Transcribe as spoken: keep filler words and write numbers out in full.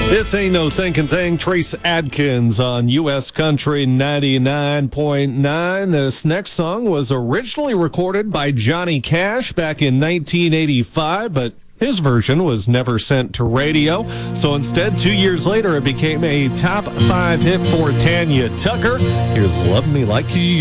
This ain't no thinking thing. Trace Adkins on U S Country ninety-nine point nine. This next song was originally recorded by Johnny Cash back in nineteen eighty-five, but his version was never sent to radio. So instead, two years later, it became a top five hit for Tanya Tucker. Here's Love Me Like You